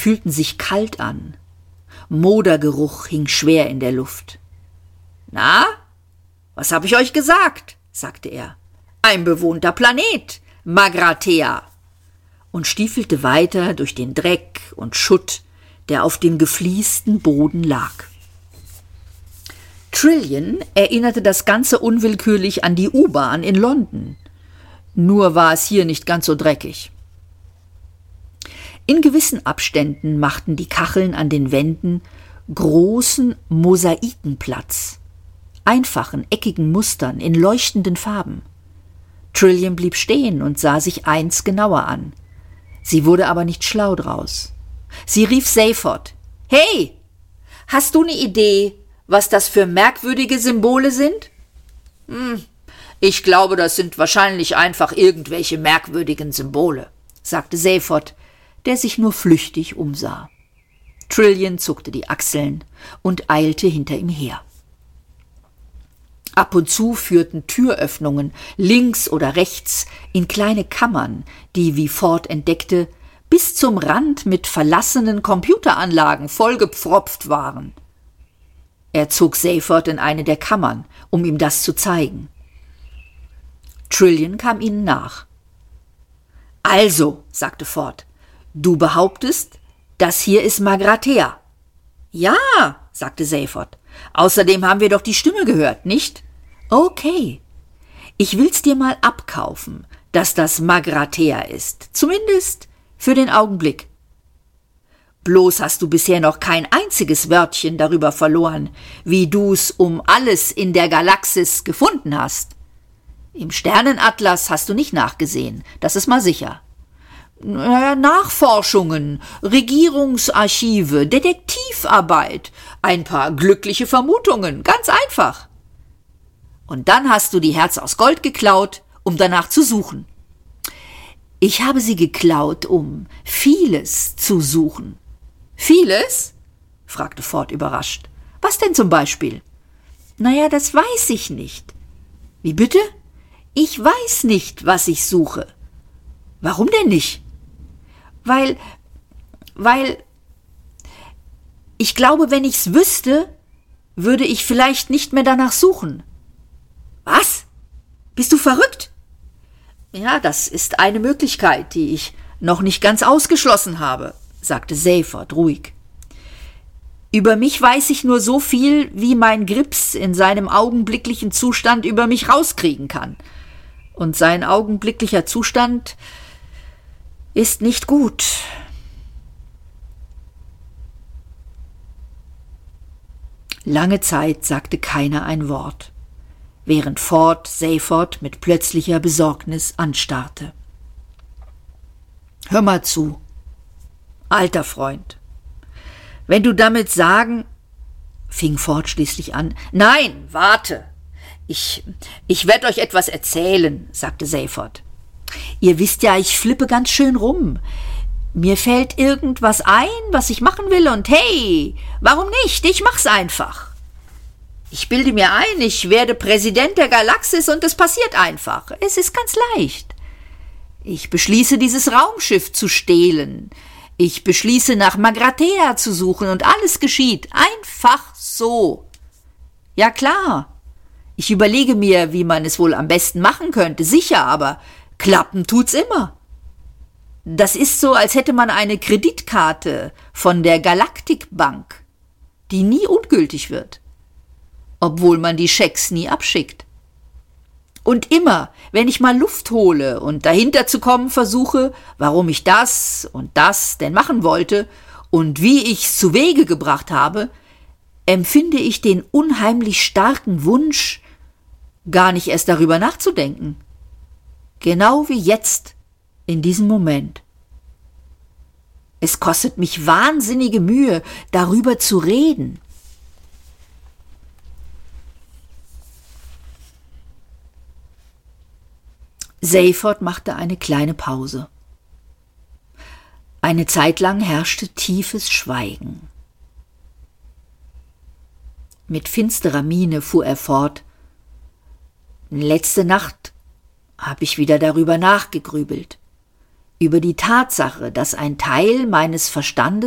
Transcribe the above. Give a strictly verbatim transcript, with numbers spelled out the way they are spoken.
fühlten sich kalt an. Modergeruch hing schwer in der Luft. »Na, was habe ich euch gesagt?« sagte er. »Ein bewohnter Planet, Magrathea«, und stiefelte weiter durch den Dreck und Schutt, der auf dem gefliesten Boden lag. Trillian erinnerte das Ganze unwillkürlich an die U-Bahn in London. Nur war es hier nicht ganz so dreckig. In gewissen Abständen machten die Kacheln an den Wänden großen Mosaiken Platz, einfachen, eckigen Mustern in leuchtenden Farben. Trillian blieb stehen und sah sich eins genauer an. Sie wurde aber nicht schlau draus. Sie rief Seyford. »Hey, hast du eine Idee, was das für merkwürdige Symbole sind?« »Hm, ich glaube, das sind wahrscheinlich einfach irgendwelche merkwürdigen Symbole«, sagte Seyford, der sich nur flüchtig umsah. Trillian zuckte die Achseln und eilte hinter ihm her. Ab und zu führten Türöffnungen links oder rechts in kleine Kammern, die, wie Ford entdeckte, bis zum Rand mit verlassenen Computeranlagen vollgepfropft waren. Er zog Seyford in eine der Kammern, um ihm das zu zeigen. Trillian kam ihnen nach. »Also«, sagte Ford, »du behauptest, das hier ist Magrathea?« »Ja«, sagte Seyford, »außerdem haben wir doch die Stimme gehört, nicht?« »Okay, ich will's dir mal abkaufen, dass das Magrathea ist, zumindest für den Augenblick. Bloß hast du bisher noch kein einziges Wörtchen darüber verloren, wie du's um alles in der Galaxis gefunden hast. Im Sternenatlas hast du nicht nachgesehen, das ist mal sicher. Naja, Nachforschungen, Regierungsarchive, Detektivarbeit, ein paar glückliche Vermutungen, ganz einfach. Und dann hast du die Herz aus Gold geklaut, um danach zu suchen. Ich habe sie geklaut, um vieles zu suchen. »Vieles?« fragte Ford überrascht. »Was denn zum Beispiel?« »Naja, das weiß ich nicht.« »Wie bitte?« »Ich weiß nicht, was ich suche.« »Warum denn nicht?« »Weil, weil, ich glaube, wenn ich's wüsste, würde ich vielleicht nicht mehr danach suchen.« »Was? Bist du verrückt?« »Ja, das ist eine Möglichkeit, die ich noch nicht ganz ausgeschlossen habe«, sagte Seyford ruhig. »Über mich weiß ich nur so viel, wie mein Grips in seinem augenblicklichen Zustand über mich rauskriegen kann. Und sein augenblicklicher Zustand ist nicht gut.« Lange Zeit sagte keiner ein Wort, während Ford Seyford mit plötzlicher Besorgnis anstarrte. »Hör mal zu, alter Freund. Wenn du damit sagen«, fing Ford schließlich an. »Nein, warte. Ich, ich werde euch etwas erzählen«, sagte Seyford. »Ihr wisst ja, ich flippe ganz schön rum. Mir fällt irgendwas ein, was ich machen will, und hey, warum nicht? Ich mach's einfach. Ich bilde mir ein, ich werde Präsident der Galaxis und es passiert einfach. Es ist ganz leicht. Ich beschließe, dieses Raumschiff zu stehlen. Ich beschließe, nach Magrathea zu suchen und alles geschieht. Einfach so. Ja klar. Ich überlege mir, wie man es wohl am besten machen könnte. Sicher, aber klappen tut's immer. Das ist so, als hätte man eine Kreditkarte von der Galaktikbank, die nie ungültig wird, obwohl man die Schecks nie abschickt. Und immer, wenn ich mal Luft hole und dahinter zu kommen versuche, warum ich das und das denn machen wollte und wie ich's zu Wege gebracht habe, empfinde ich den unheimlich starken Wunsch, gar nicht erst darüber nachzudenken. Genau wie jetzt, in diesem Moment. Es kostet mich wahnsinnige Mühe, darüber zu reden. Seyford machte eine kleine Pause. Eine Zeit lang herrschte tiefes Schweigen. Mit finsterer Miene fuhr er fort. Letzte Nacht habe ich wieder darüber nachgegrübelt, über die Tatsache, dass ein Teil meines Verstandes